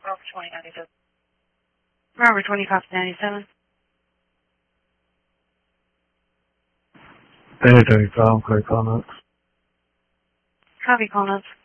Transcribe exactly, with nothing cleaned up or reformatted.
Rover twenty ninety-seven. Rover twenty, copy ninety-seven. Data twenty-five, clear call notes. Copy, call notes.